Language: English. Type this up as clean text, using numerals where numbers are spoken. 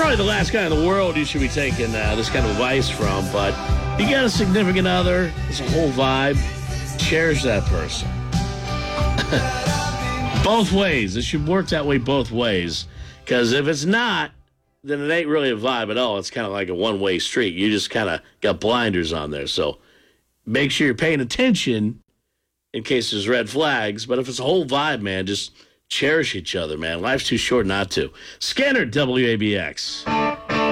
probably the last guy in the world you should be taking this kind of advice from, but you got a significant other, it's a whole vibe, cherish that person. Both ways. It should work that way both ways, because if it's not, then it ain't really a vibe at all. It's kind of like a one-way street. You just kind of got blinders on there, so make sure you're paying attention in case there's red flags, but if it's a whole vibe, man, just cherish each other, man. Life's too short not to. Scanner, WABX.